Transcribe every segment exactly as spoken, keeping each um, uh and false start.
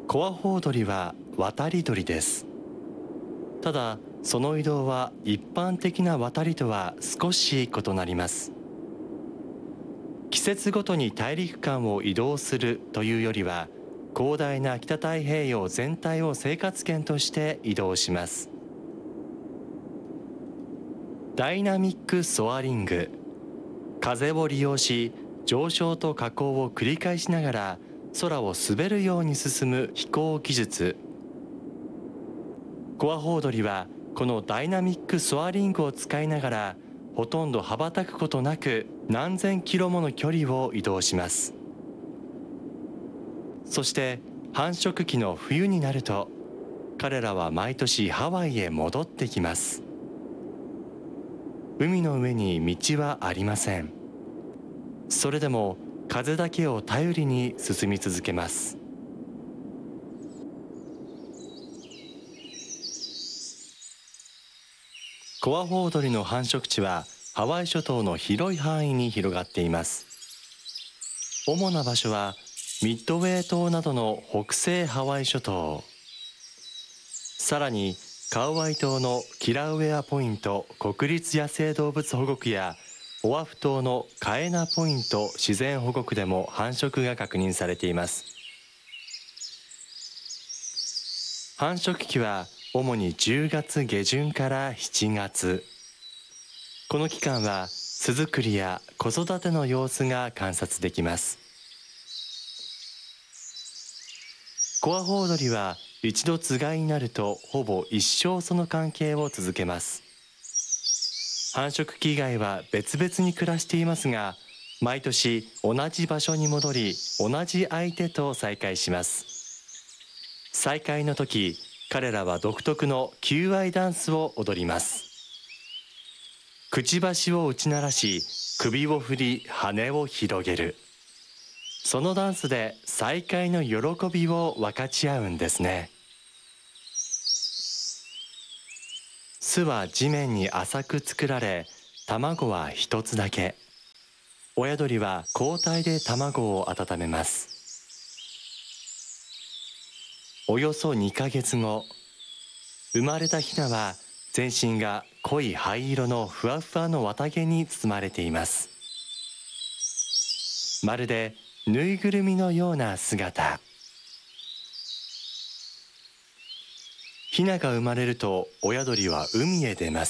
コアホウドリは渡り鳥です。ただ、その移動は一般的な渡りとは少し異なります。季節ごとに大陸間を移動するというよりは、広大な北太平洋全体を生活圏として移動します。ダイナミックソアリング、風を利用し上昇と下降を繰り返しながら空を滑るように進む飛行技術。コアホウドリはこのダイナミックソアリングを使いながら、ほとんど羽ばたくことなく何千キロもの距離を移動します。そして繁殖期の冬になると、彼らは毎年ハワイへ戻ってきます。海の上に道はありません。それでも風だけを頼りに進み続けます。コアホウドリの繁殖地はハワイ諸島の広い範囲に広がっています。主な場所はミッドウェー島などの北西ハワイ諸島、さらにカウアイ島のキラウェアポイント国立野生動物保護区やオアフ島のカエナポイント自然保護区でも繁殖が確認されています。繁殖期は主にじゅうがつげじゅんからしちがつ。この期間は巣作りや子育ての様子が観察できます。コアホウドリは一度つがいになるとほぼ一生その関係を続けます。繁殖期以外は別々に暮らしていますが、毎年同じ場所に戻り同じ相手と再会します。再会の時、彼らは独特の求愛ダンスを踊ります。くちばしを打ち鳴らし、首を振り羽を広げる。そのダンスで再会の喜びを分かち合うんですね。巣は地面に浅く作られ、卵は一つだけ。親鳥は交代で卵を温めます。およそにかげつご、生まれたヒナは全身が濃い灰色のふわふわの綿毛に包まれています。まるでぬいぐるみのような姿。ヒナが生まれると親鳥は海へ出ます。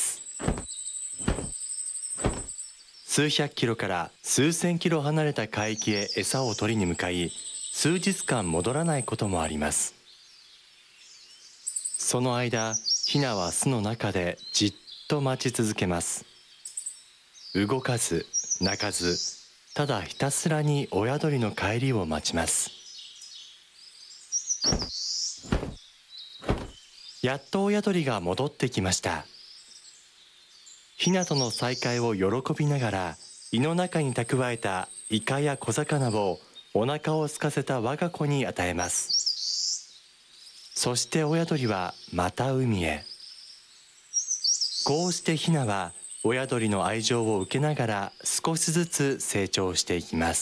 数百キロから数千キロ離れた海域へ餌を取りに向かい、数日間戻らないこともあります。その間、ヒナは巣の中でじっと待ち続けます。動かず、鳴かず、ただひたすらに親鳥の帰りを待ちます。やっと親鳥が戻ってきました。ヒナとの再会を喜びながら、胃の中に蓄えたイカや小魚をお腹を空かせた我が子に与えます。そして親鳥はまた海へ。こうしてヒナは親鳥の愛情を受けながら少しずつ成長していきます。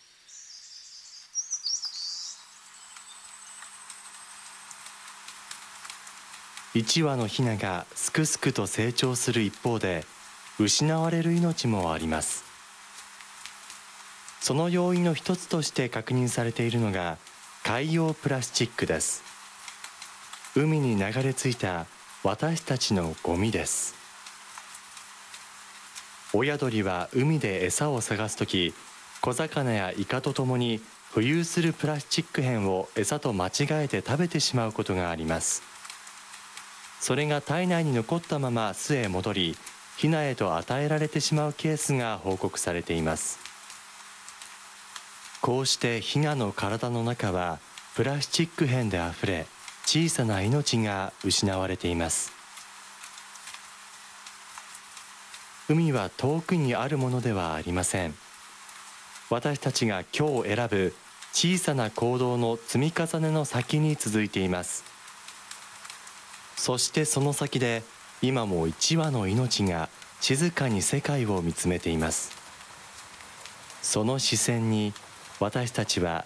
いちわのヒナがすくすくと成長する一方で、失われる命もあります。その要因の一つとして確認されているのが海洋プラスチックです。海に流れ着いた私たちのゴミです。親鳥は海で餌を探すとき、小魚やイカとともに浮遊するプラスチック片を餌と間違えて食べてしまうことがあります。それが体内に残ったまま巣へ戻り、ヒナへと与えられてしまうケースが報告されています。こうしてヒナの体の中はプラスチック片であふれ、小さな命が失われています。海は遠くにあるものではありません。私たちが今日選ぶ小さな行動の積み重ねの先に続いています。そしてその先で今も一羽の命が静かに世界を見つめています。その視線に私たちは